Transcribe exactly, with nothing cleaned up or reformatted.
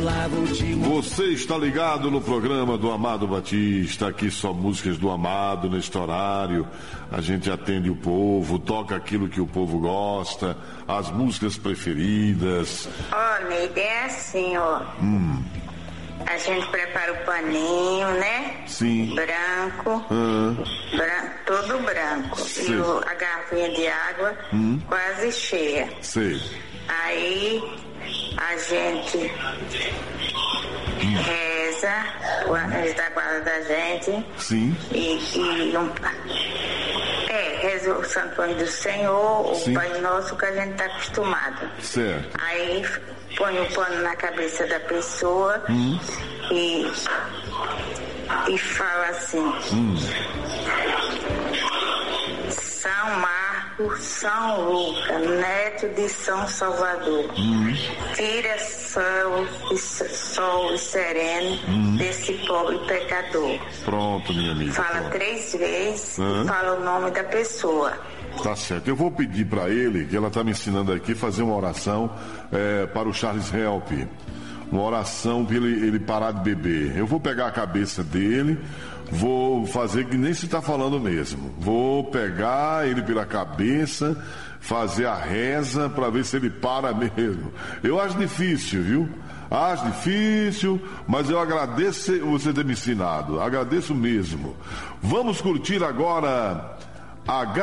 lá vou te mostrar. Você está ligado no programa do Amado Batista, aqui só músicas do Amado neste horário. A gente atende o povo, toca aquilo que o povo gosta, as músicas preferidas. Ó, Neide, é assim, ó. Hum. A gente prepara o paninho, né? Sim. Branco. Ah. Bran... Todo branco. Sei. E o... a garrafinha de água Hum. quase cheia. Sei. Aí a gente hum. reza, o anjo da guarda da gente. Sim. E, e um... é, reza o Santo Anjo do Senhor, Sim. o Pai Nosso que a gente está acostumado. Certo. Aí põe o pano na cabeça da pessoa hum. e, e fala assim. Hum. São Marcos, São Lucas, neto de São Salvador, Hum. tira sol e, sol e sereno hum. desse pobre pecador. Pronto, minha amiga. Fala pronto. três vezes Hã? e fala o nome da pessoa. Tá certo. Eu vou pedir para ele, que ela está me ensinando aqui, fazer uma oração é, para o Charles Help. Uma oração para ele, ele parar de beber. Eu vou pegar a cabeça dele, vou fazer que nem se está falando mesmo. Vou pegar ele pela cabeça, fazer a reza para ver se ele para mesmo. Eu acho difícil, viu? Acho difícil, mas eu agradeço você ter me ensinado. Agradeço mesmo. Vamos curtir agora a